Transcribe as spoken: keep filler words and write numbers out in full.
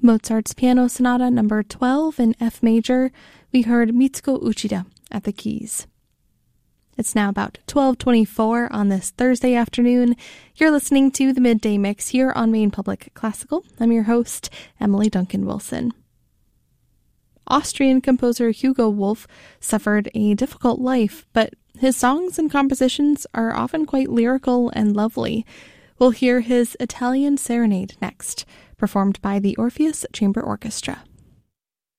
Mozart's Piano Sonata number twelve in F major, we heard Mitsuko Uchida at the keys. It's now about twelve twenty-four on this Thursday afternoon. You're listening to the Midday Mix here on Maine Public Classical. I'm your host, Emily Duncan Wilson. Austrian composer Hugo Wolf suffered a difficult life, but his songs and compositions are often quite lyrical and lovely. We'll hear his Italian Serenade next, performed by the Orpheus Chamber Orchestra.